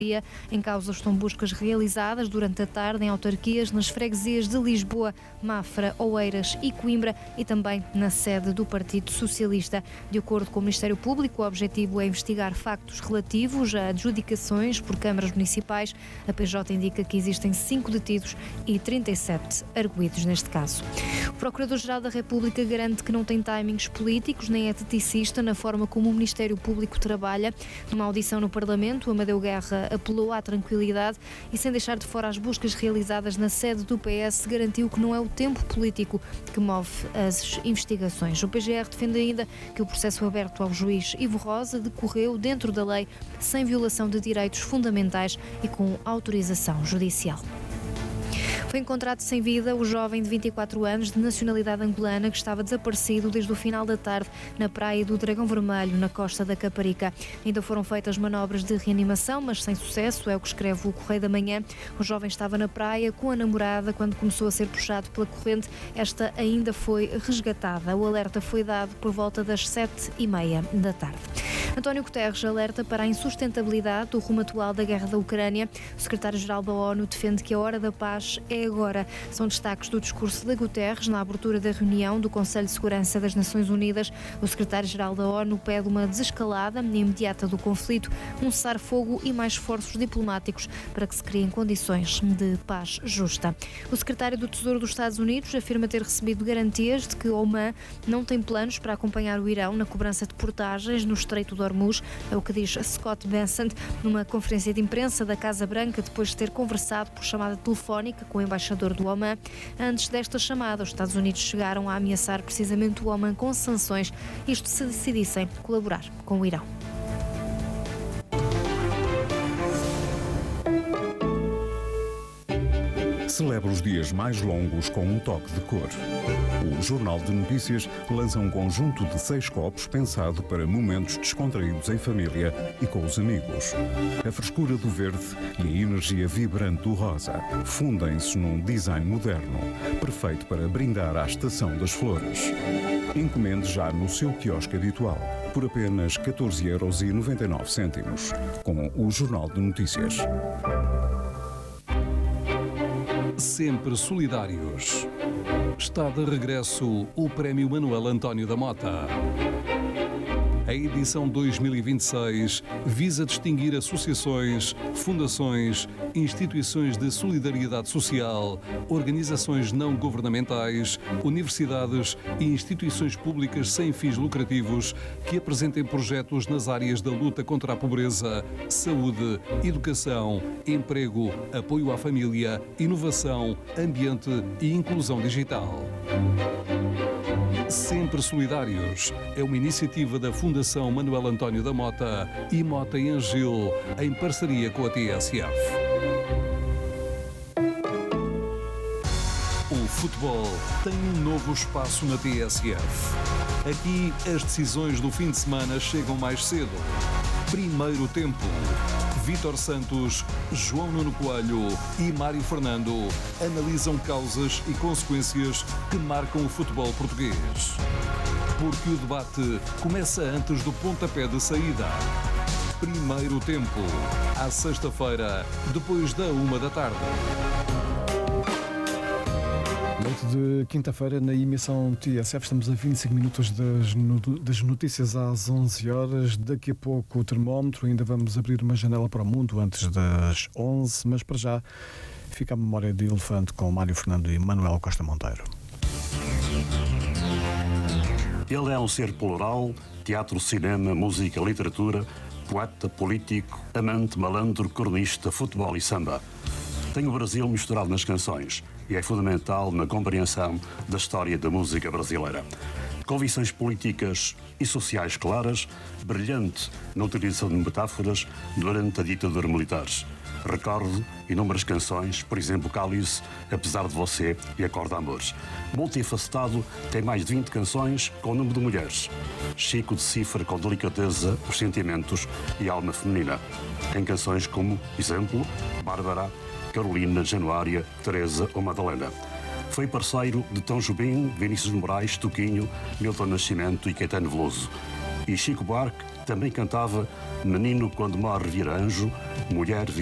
Em causa estão buscas realizadas durante a tarde em autarquias nas freguesias de Lisboa, Mafra, Oeiras e Coimbra e também na sede do Partido Socialista. De acordo com o Ministério Público, o objetivo é investigar factos relativos a adjudicações por câmaras municipais. A PJ indica que existem 5 detidos e 37 arguidos neste caso. O Procurador-Geral da República garante que não tem timings políticos nem é taticista na forma como o Ministério Público trabalha. Numa audição no Parlamento, Amadeu Guerra apelou à tranquilidade e, sem deixar de fora as buscas realizadas na sede do PS, garantiu que não é o tempo político que move as investigações. O PGR defende ainda que o processo aberto ao juiz Ivo Rosa decorreu dentro da lei, sem violação de direitos fundamentais e com autorização judicial. Foi encontrado sem vida o jovem de 24 anos, de nacionalidade angolana, que estava desaparecido desde o final da tarde na praia do Dragão Vermelho, na costa da Caparica. Ainda foram feitas manobras de reanimação, mas sem sucesso, é o que escreve o Correio da Manhã. O jovem estava na praia com a namorada quando começou a ser puxado pela corrente. Esta ainda foi resgatada. O alerta foi dado por volta das 7h30 da tarde. António Guterres alerta para a insustentabilidade do rumo atual da guerra da Ucrânia. O secretário-geral da ONU defende que a hora da paz é agora. São destaques do discurso de Guterres na abertura da reunião do Conselho de Segurança das Nações Unidas. O secretário-geral da ONU pede uma desescalada imediata do conflito, um cessar-fogo e mais esforços diplomáticos para que se criem condições de paz justa. O secretário do Tesouro dos Estados Unidos afirma ter recebido garantias de que Oman não tem planos para acompanhar o Irão na cobrança de portagens no Estreito de Hormuz, é o que diz Scott Bessent numa conferência de imprensa da Casa Branca depois de ter conversado por chamada telefónica com o embaixador do Oman. Antes desta chamada, os Estados Unidos chegaram a ameaçar precisamente o Oman com sanções, isto se decidissem colaborar com o Irão. Celebra os dias mais longos com um toque de cor. O Jornal de Notícias lança um conjunto de 6 copos pensado para momentos descontraídos em família e com os amigos. A frescura do verde e a energia vibrante do rosa fundem-se num design moderno, perfeito para brindar à estação das flores. Encomende já no seu quiosque habitual, por apenas 14,99€, com o Jornal de Notícias. Sempre solidários. Está de regresso o Prémio Manuel António da Mota. A edição 2026 visa distinguir associações, fundações, instituições de solidariedade social, organizações não governamentais, universidades e instituições públicas sem fins lucrativos que apresentem projetos nas áreas da luta contra a pobreza, saúde, educação, emprego, apoio à família, inovação, ambiente e inclusão digital. Sempre Solidários é uma iniciativa da Fundação Manuel António da Mota e Mota e Angil, em parceria com a TSF. O futebol tem um novo espaço na TSF. Aqui, as decisões do fim de semana chegam mais cedo. Primeiro tempo. Vítor Santos, João Nuno Coelho e Mário Fernando analisam causas e consequências que marcam o futebol português. Porque o debate começa antes do pontapé de saída. Primeiro tempo, à sexta-feira, depois da 13h. Noite de quinta-feira, na emissão TSF, estamos a 25 minutos das notícias às 11 horas. Daqui a pouco o termómetro, ainda vamos abrir uma janela para o mundo antes das 11, mas para já fica a memória de elefante com Mário Fernando e Manuel Costa Monteiro. Ele é um ser plural, teatro, cinema, música, literatura, poeta, político, amante, malandro, cronista, futebol e samba. Tem o Brasil misturado nas canções e é fundamental na compreensão da história da música brasileira. Convicções políticas e sociais claras, brilhante na utilização de metáforas durante a ditadura militar. Recordo inúmeras canções, por exemplo, Cálice, Apesar de Você e Acorda Amores. Multifacetado, tem mais de 20 canções com o número de mulheres. Chico decifra com delicadeza os sentimentos e a alma feminina. Em canções como, exemplo, Bárbara, Carolina, Januária, Teresa ou Madalena. Foi parceiro de Tom Jobim, Vinícius de Moraes, Tuquinho, Milton Nascimento e Caetano Veloso. E Chico Buarque também cantava Menino quando morre vira anjo, mulher